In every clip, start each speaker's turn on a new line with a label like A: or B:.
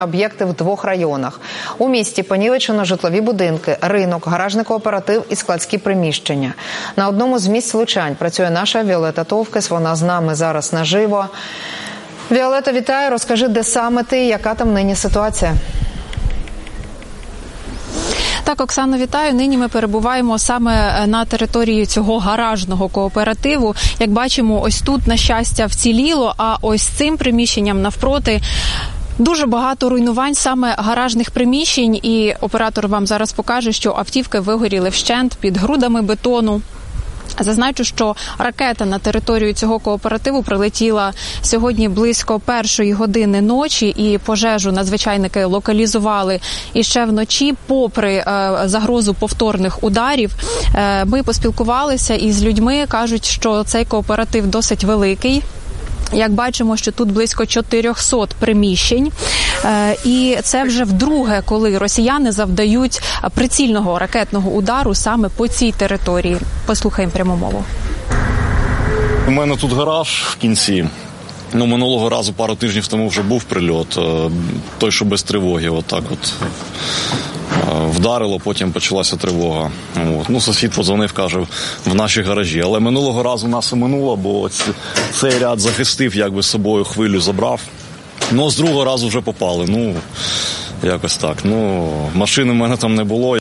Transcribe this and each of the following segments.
A: Об'єкти в 2 районах. У місті понівечено житлові будинки, ринок, гаражний кооператив і складські приміщення. На одному з місць влучань працює наша Віолета Товкес, вона з нами зараз наживо. Віолета, вітаю, розкажи, де саме ти, яка там нині ситуація?
B: Так, Оксано, вітаю. Нині ми перебуваємо саме на території цього гаражного кооперативу. Як бачимо, ось тут, на щастя, вціліло, а ось цим приміщенням навпроти дуже багато руйнувань саме гаражних приміщень. І оператор вам зараз покаже, що автівки вигоріли вщент під грудами бетону. Зазначу, що ракета на територію цього кооперативу прилетіла сьогодні близько 1-ї години ночі, і пожежу надзвичайники локалізували іще вночі, попри загрозу повторних ударів. Ми поспілкувалися із людьми, кажуть, що цей кооператив досить великий. Як бачимо, що тут близько 400 приміщень, і це вже вдруге, коли росіяни завдають прицільного ракетного удару саме по цій території. Послухаємо пряму мову.
C: У мене тут гараж в кінці. Минулого разу, пару тижнів тому вже був прильот, той, що без тривоги, отак от. Вдарило, потім почалася тривога. Сусід подзвонив, каже, в наші гаражі. Але минулого разу нас і минуло, бо цей ряд захистив, якби з собою хвилю забрав. З другого разу вже попали. Якось так. Машини в мене там не було.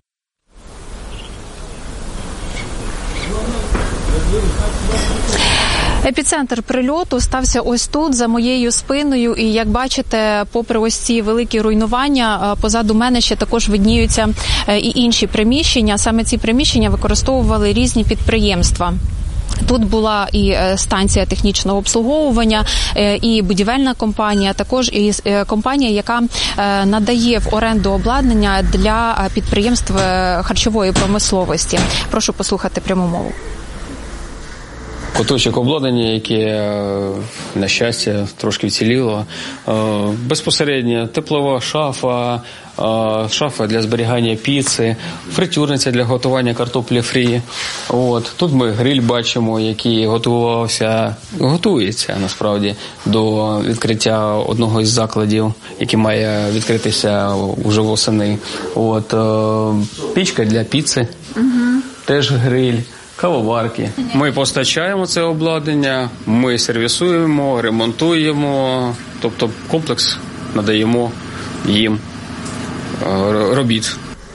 B: Епіцентр прильоту стався ось тут, за моєю спиною, і, як бачите, попри ось ці великі руйнування, позаду мене ще також видніються і інші приміщення. Саме ці приміщення використовували різні підприємства. Тут була і станція технічного обслуговування, і будівельна компанія, також і компанія, яка надає в оренду обладнання для підприємств харчової промисловості. Прошу послухати пряму мову.
D: Куточок обладнання, яке, на щастя, трошки вціліло. Безпосередньо теплова шафа, шафа для зберігання піци, фритюрниця для готування картоплі фрі. Тут ми гриль бачимо, який готується, насправді, до відкриття одного із закладів, який має відкритися уже восени. Пічка для піци, теж гриль. Кавоварки. Ми постачаємо це обладнання, ми сервісуємо, ремонтуємо, тобто комплекс надаємо їм робіт.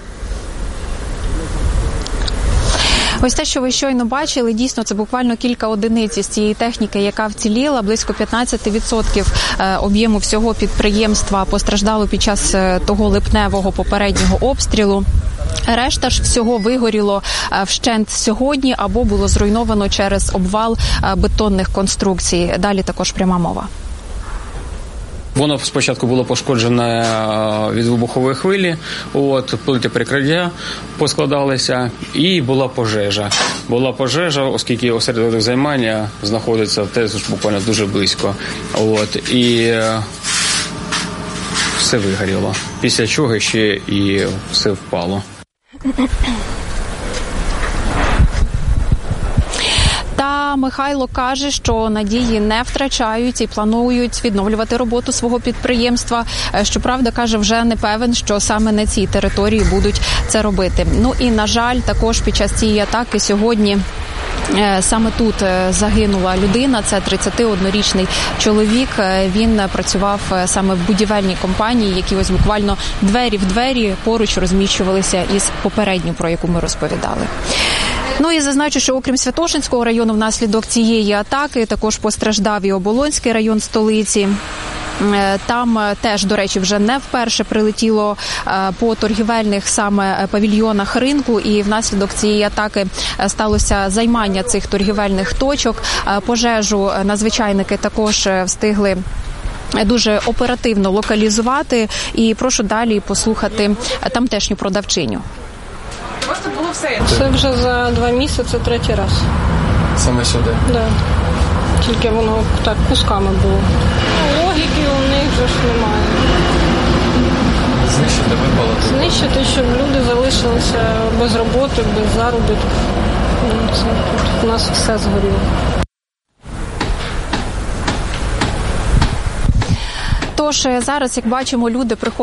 B: Ось те, що ви щойно бачили, дійсно, це буквально кілька одиниць із цієї техніки, яка вціліла. Близько 15% об'єму всього підприємства постраждало під час того липневого попереднього обстрілу. Решта ж всього вигоріло вщент сьогодні або було зруйновано через обвал бетонних конструкцій. Далі також пряма мова.
D: Воно спочатку було пошкоджене від вибухової хвилі, плити перекриття поскладалися, і була пожежа. Оскільки осередок займання знаходиться теж буквально дуже близько. І все вигоріло. Після чого ще і все впало.
B: Та Михайло каже, що надії не втрачають і планують відновлювати роботу свого підприємства. Щоправда, каже, вже не певен, що саме на цій території будуть це робити. І, на жаль, також під час цієї атаки сьогодні саме тут загинула людина. Це 31-річний чоловік. Він працював саме в будівельній компанії, які ось буквально двері в двері поруч розміщувалися із попередньою, про яку ми розповідали. І зазначу, що окрім Святошинського району внаслідок цієї атаки також постраждав і Оболонський район столиці. Там теж, до речі, вже не вперше прилетіло по торгівельних саме павільйонах ринку, і внаслідок цієї атаки сталося займання цих торгівельних точок. Пожежу надзвичайники також встигли дуже оперативно локалізувати. І прошу далі послухати тамтешню продавчиню.
E: Це вже за 2 місяці 3-й раз.
D: Саме сюди?
E: Так. Да. Тільки воно так кусками було. Логіки у них вже ж немає.
D: Знищити випало?
E: Знищити, щоб люди залишилися без роботи, без заробітку. У нас все згоріло.
B: Тож зараз, як бачимо, люди приходять